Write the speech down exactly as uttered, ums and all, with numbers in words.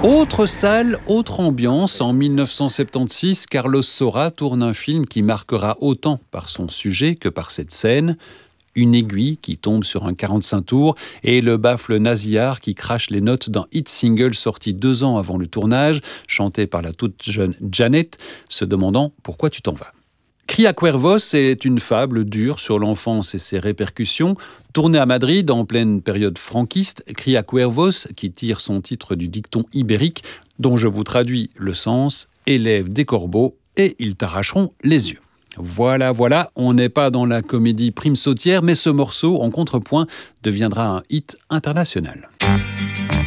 Autre salle, autre ambiance. En dix-neuf cent soixante-seize, Carlos Saura tourne un film qui marquera autant par son sujet que par cette scène. Une aiguille qui tombe sur un quarante-cinq tours et le baffle nasillard qui crache les notes d'un hit single sorti deux ans avant le tournage, chanté par la toute jeune Janet, se demandant pourquoi tu t'en vas. Cria Cuervos est une fable dure sur l'enfance et ses répercussions. Tournée à Madrid en pleine période franquiste, Cria Cuervos, qui tire son titre du dicton ibérique, dont je vous traduis le sens, élève des corbeaux et ils t'arracheront les yeux. Voilà, voilà, on n'est pas dans la comédie prime sautière, mais ce morceau, en contrepoint, deviendra un hit international.